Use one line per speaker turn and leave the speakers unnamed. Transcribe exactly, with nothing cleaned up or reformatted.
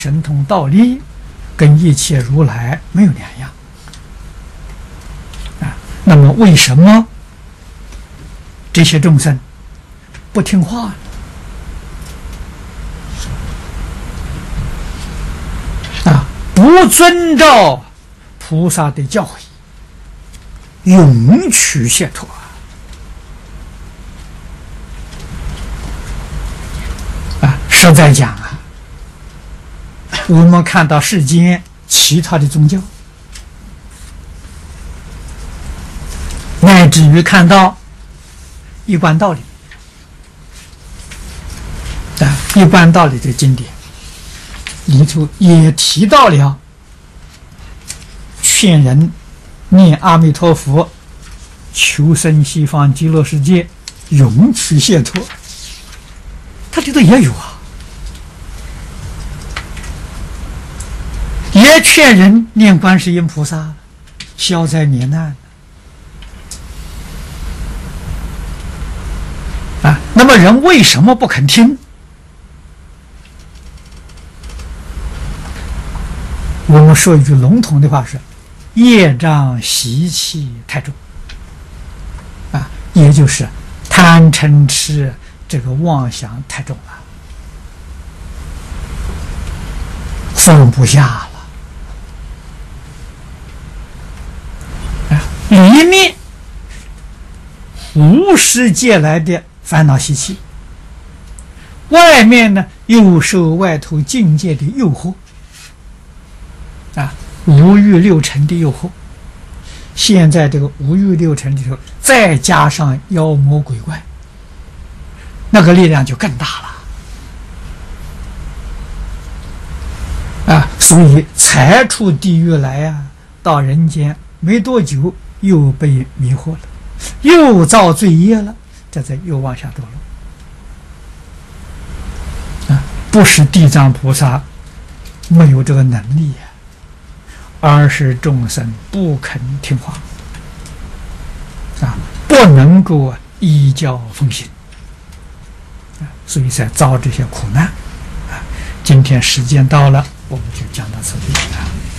神通道力跟一切如来没有两样啊。那么为什么这些众生不听话啊？不遵照菩萨的教诲，永取解脱啊！实在讲啊，我们看到世间其他的宗教，乃至于看到一贯道理啊，一贯道理的经典里头也提到了劝人念阿弥陀佛，求生西方极乐世界，永取解脱。它里头也有啊，也劝人念观世音菩萨，消灾免难啊。那么人为什么不肯听？我们说一句笼统的话是，业障习气太重啊，也就是贪嗔痴这个妄想太重了，放不下了啊。里面无始借来的烦恼习气，外面呢又受外头境界的诱惑啊，五欲六尘的诱惑。现在这个五欲六尘里头再加上妖魔鬼怪，那个力量就更大了啊！所以才出地狱来啊，到人间没多久又被迷惑了，又造罪业了，这才又往下堕落啊！不是地藏菩萨没有这个能力呀、啊，而是众生不肯听话啊，不能够依教奉行啊，所以才遭这些苦难啊。今天时间到了，我们就讲到这里啊。